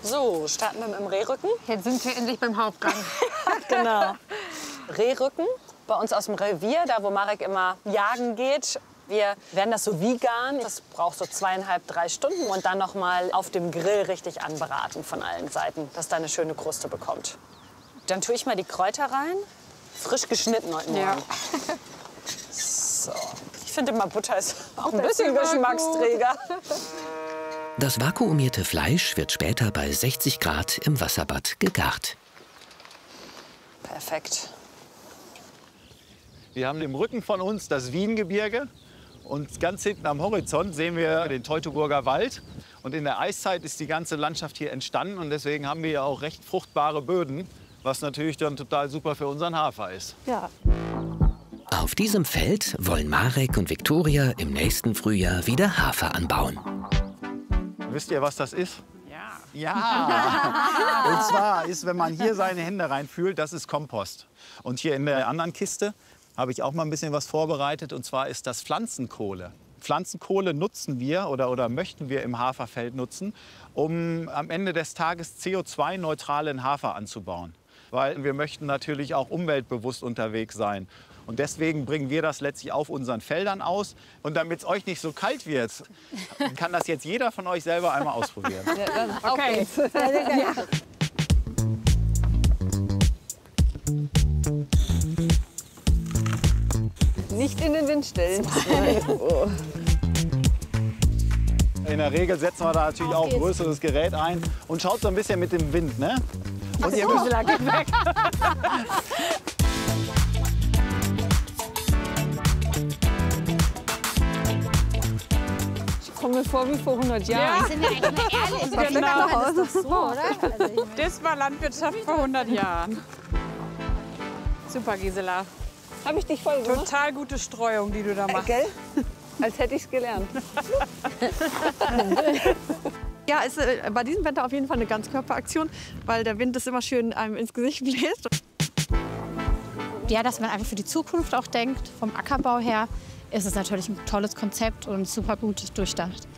So, starten wir mit dem Rehrücken. Jetzt sind wir endlich beim Hauptgang. Genau. Rehrücken, bei uns aus dem Revier, da wo Marek immer jagen geht. Wir werden das so vegan. Das braucht so 2,5, 3 Stunden. Und dann noch mal auf dem Grill richtig anbraten von allen Seiten, dass da eine schöne Kruste bekommt. Dann tue ich mal die Kräuter rein. Frisch geschnitten heute Morgen. Ja. So. Ich finde immer, Butter ist auch ein bisschen Geschmacksträger. Das vakuumierte Fleisch wird später bei 60 Grad im Wasserbad gegart. Perfekt. Wir haben im Rücken von uns das Wiengebirge. Und ganz hinten am Horizont sehen wir den Teutoburger Wald. Und in der Eiszeit ist die ganze Landschaft hier entstanden. Und deswegen haben wir ja auch recht fruchtbare Böden, was natürlich dann total super für unseren Hafer ist. Ja. Auf diesem Feld wollen Marek und Viktoria im nächsten Frühjahr wieder Hafer anbauen. Wisst ihr, was das ist? Ja. Ja! Und zwar ist, wenn man hier seine Hände reinfühlt, das ist Kompost. Und hier in der anderen Kiste habe ich auch mal ein bisschen was vorbereitet. Und zwar ist das Pflanzenkohle. Pflanzenkohle nutzen wir oder möchten wir im Haferfeld nutzen, um am Ende des Tages CO2-neutralen Hafer anzubauen. Weil wir möchten natürlich auch umweltbewusst unterwegs sein. Und deswegen bringen wir das letztlich auf unseren Feldern aus. Und damit es euch nicht so kalt wird, kann das jetzt jeder von euch selber einmal ausprobieren. Ja, das ist Okay. ja. Nicht in den Wind stellen. In der Regel setzen wir da natürlich auch ein größeres Gerät ein und schaut so ein bisschen mit dem Wind, ne? Und ihr müsst Geht weg. Ich komme mir vor wie vor 100 Jahren. Sind wir eigentlich mal ehrlich? Genau. Das ist doch so, oder? Also ich meine, Das war Landwirtschaft vor 100 Jahren. Super, Gisela. Habe ich dich voll gemacht? Total gute Streuung, die du da machst. Gell? Als hätte ich es gelernt. Ja, ist bei diesem Wetter auf jeden Fall eine Ganzkörperaktion, weil der Wind es immer schön einem ins Gesicht bläst. ja, dass man einfach für die Zukunft auch denkt. Vom Ackerbau her ist es natürlich ein tolles Konzept und super gut durchdacht.